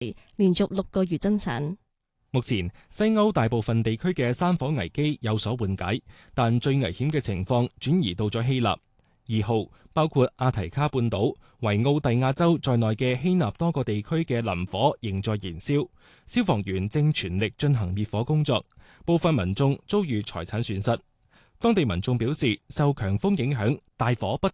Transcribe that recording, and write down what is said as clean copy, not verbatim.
連續6個月增產。 目前西歐大部分地區嘅山火危機有所緩解，但最危險嘅情況轉移到咗希臘。2號包括阿提卡半島、維奧蒂亞州在內嘅希臘多個地區嘅林火仍在燃燒，消防員正全力進行滅火工作，部分民眾遭遇財產損失。當地民眾表示，受強風影響，大火不